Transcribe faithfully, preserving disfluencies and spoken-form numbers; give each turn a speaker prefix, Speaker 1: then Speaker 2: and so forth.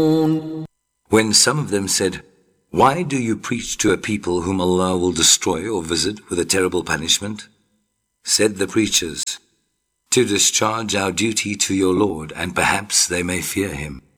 Speaker 1: When some of them said, "Why do you preach to a people whom Allah will destroy or visit with a terrible punishment?" Said the preachers, "To discharge our duty to your Lord, and perhaps they may fear him."